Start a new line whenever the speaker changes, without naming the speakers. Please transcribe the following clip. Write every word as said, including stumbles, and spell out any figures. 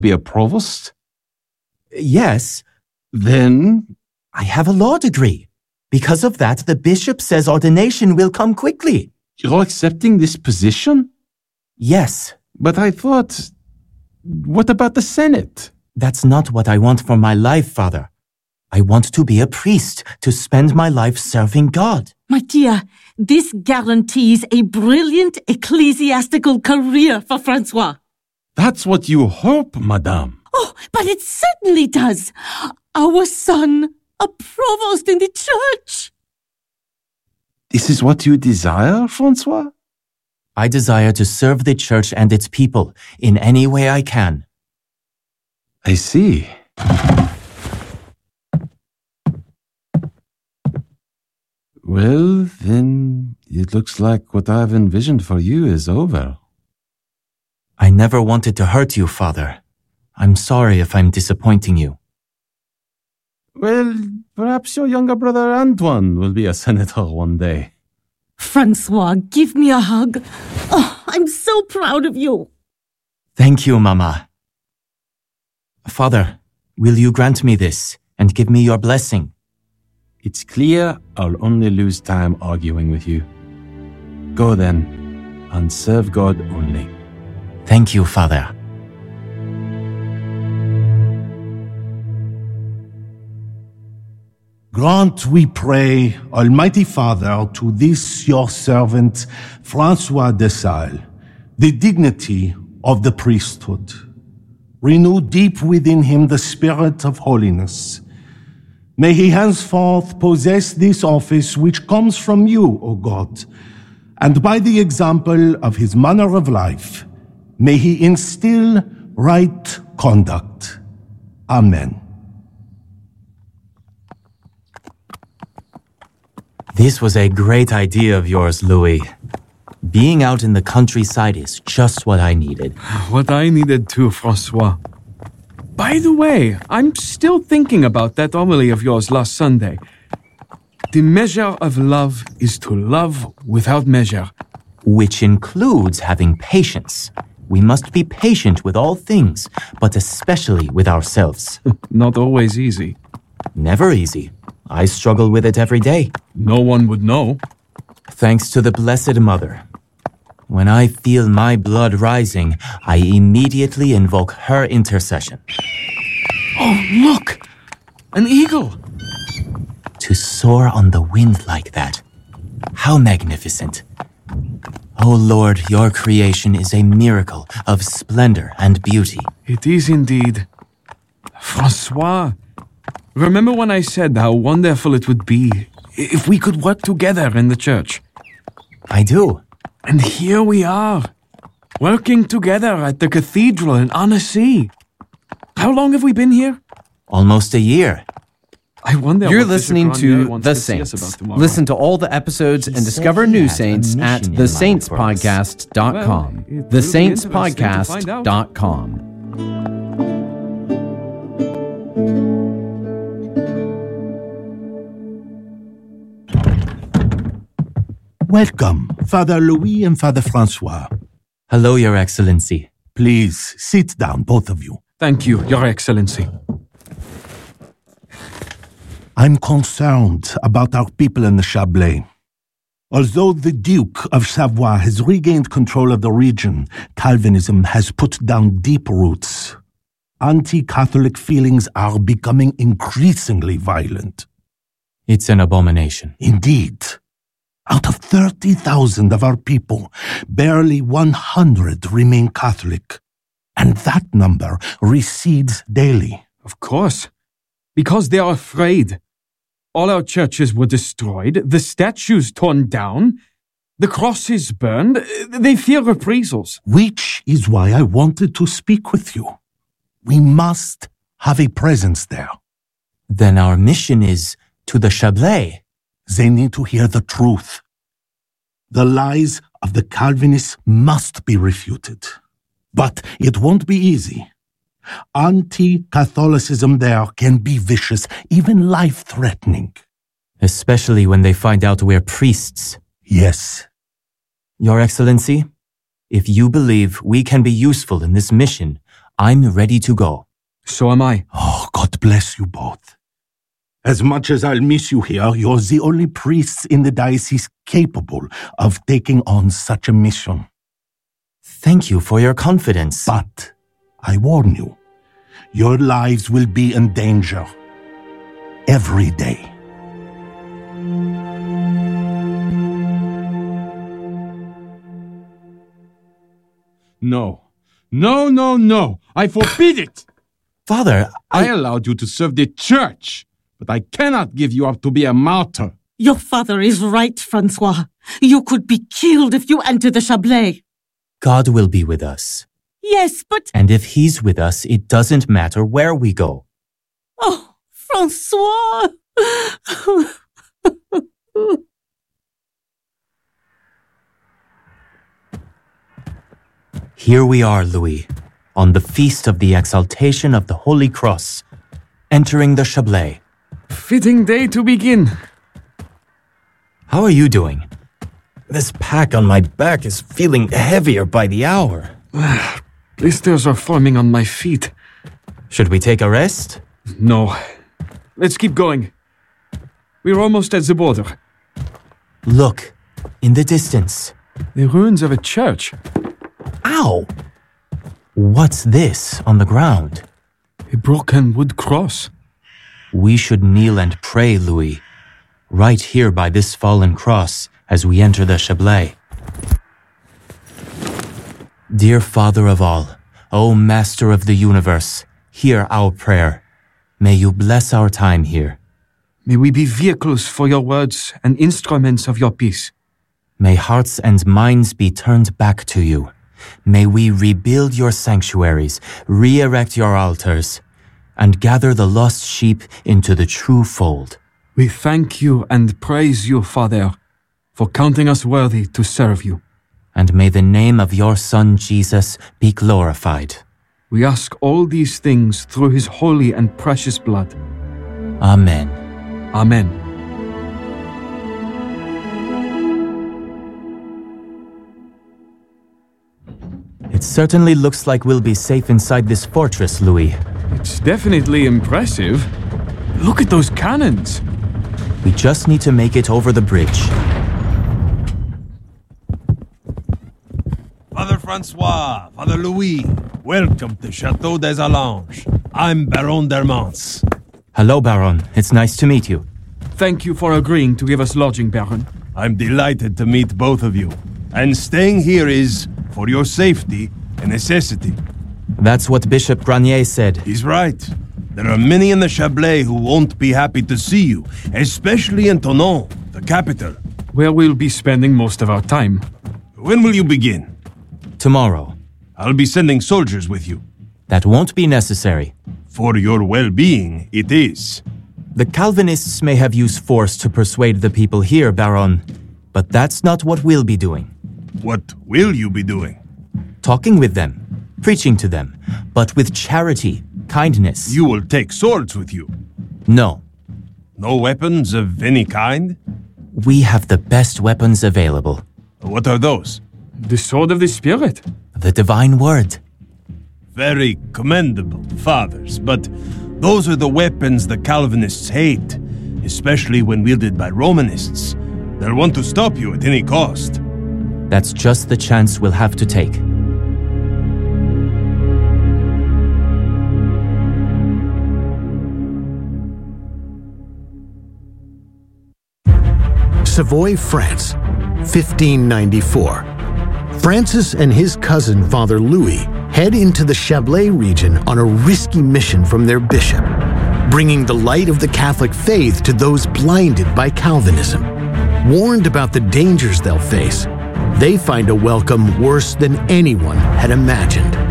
be a provost?
Yes.
Then
I have a law degree. Because of that, the bishop says ordination will come quickly.
you're accepting this position?
Yes.
But I thought, what about the Senate?
That's not what I want for my life, Father. I want to be a priest, to spend my life serving God.
My dear, this guarantees a brilliant ecclesiastical career for Francois.
That's what you hope, madame.
Oh, but it certainly does. Our son, a provost in the church.
This is what you desire, Francois?
I desire to serve the church and its people in any way I can.
I see. Well, then, it looks like what I've envisioned for you is over.
I never wanted to hurt you, Father. I'm sorry if I'm disappointing you.
Well, perhaps your younger brother Antoine will be a senator one day.
Francois, give me a hug. Oh, I'm so proud of you.
Thank you, Mama. Father, will you grant me this and give me your blessing?
It's clear I'll only lose time arguing with you. Go then, and serve God only.
Thank you, Father.
Grant, we pray, Almighty Father, to this your servant, Francois de Sales, the dignity of the priesthood. Renew deep within him the spirit of holiness. May he henceforth possess this office which comes from you, O God, and by the example of his manner of life, may he instill right conduct. Amen.
This was a great idea of yours, Louis. Being out in the countryside is just what I needed.
What I needed too, Francois. By the way, I'm still thinking about that homily of yours last Sunday. The measure of love is to love without measure.
Which includes having patience. We must be patient with all things, but especially with ourselves.
Not always easy.
Never easy. I struggle with it every day.
No one would know.
Thanks to the Blessed Mother. When I feel my blood rising, I immediately invoke her intercession.
Oh, look! An eagle!
To soar on the wind like that. How magnificent. Oh Lord, your creation is a miracle of splendor and beauty.
It is indeed. Francois, remember when I said how wonderful it would be if we could work together in the church?
I do.
And here we are, working together at the cathedral in Annecy. How long have we been here?
Almost a year.
I wonder.
You're listening to The Saints. Listen to all the episodes and discover new saints at the saints podcast dot com. the saints podcast dot com.
Welcome, Father Louis and Father Francois.
Hello, Your Excellency.
Please, sit down, both of you.
Thank you, Your Excellency.
I'm concerned about our people in the Chablais. Although the Duke of Savoy has regained control of the region, Calvinism has put down deep roots. Anti-Catholic feelings are becoming increasingly violent.
It's an abomination.
Indeed. Out of thirty thousand of our people, barely one hundred remain Catholic. And that number recedes daily.
Of course. Because they are afraid. All our churches were destroyed, the statues torn down, the crosses burned. They fear reprisals.
Which is why I wanted to speak with you. We must have a presence there.
Then our mission is to the Chablais.
They need to hear the truth. The lies of the Calvinists must be refuted. But it won't be easy. Anti-Catholicism there can be vicious, even life-threatening.
Especially when they find out we're priests.
Yes.
Your Excellency, if you believe we can be useful in this mission, I'm ready to go.
So am I.
Oh, God bless you both. As much as I'll miss you here, you're the only priests in the diocese capable of taking on such a mission.
Thank you for your confidence.
But I warn you, your lives will be in danger every day.
No. No, no, no. I forbid it.
Father, I...
I allowed you to serve the church, but I cannot give you up to be a martyr.
Your father is right, Francois. You could be killed if you enter the Chablais.
God will be with us.
Yes, but...
And if he's with us, it doesn't matter where we go.
Oh, Francois!
Here we are, Louis, on the feast of the exaltation of the Holy Cross, entering the Chablais.
Fitting day to begin.
How are you doing? This pack on my back is feeling heavier by the hour.
Blisters are forming on my feet.
Should we take a rest?
No. Let's keep going. We're almost at the border.
Look, in the distance.
The ruins of a church.
Ow! What's this on the ground?
A broken wood cross.
We should kneel and pray, Louis, right here by this fallen cross as we enter the Chablais. Dear Father of all, O Master of the universe, hear our prayer. May you bless our time here.
May we be vehicles for your words and instruments of your peace.
May hearts and minds be turned back to you. May we rebuild your sanctuaries, re-erect your altars, and gather the lost sheep into the true fold.
We thank you and praise you, Father, for counting us worthy to serve you.
And may the name of your Son, Jesus, be glorified.
We ask all these things through his holy and precious blood.
Amen.
Amen.
It certainly looks like we'll be safe inside this fortress, Louis.
It's definitely impressive. Look at those cannons.
We just need to make it over the bridge.
Father Francois, Father Louis, welcome to Chateau des Alanges. I'm Baron d'Hermance.
Hello, Baron. It's nice to meet you.
Thank you for agreeing to give us lodging, Baron.
I'm delighted to meet both of you. And staying here is, for your safety, a necessity.
That's what Bishop Granier said.
He's right. There are many in the Chablais who won't be happy to see you, especially in Thonon, the capital.
Where we'll be spending most of our time.
When will you begin?
Tomorrow.
I'll be sending soldiers with you.
That won't be necessary.
For your well-being, it is.
The Calvinists may have used force to persuade the people here, Baron, but that's not what we'll be doing.
What will you be doing?
Talking with them, preaching to them, but with charity, kindness.
You will take swords with you?
No.
No weapons of any kind?
We have the best weapons available.
What are those?
The sword of the Spirit.
The divine word.
Very commendable, fathers, but those are the weapons the Calvinists hate, especially when wielded by Romanists. They'll want to stop you at any cost.
That's just the chance we'll have to take.
Savoy, France, fifteen ninety-four. Francis and his cousin, Father Louis, head into the Chablais region on a risky mission from their bishop, bringing the light of the Catholic faith to those blinded by Calvinism. Warned about the dangers they'll face, they find a welcome worse than anyone had imagined.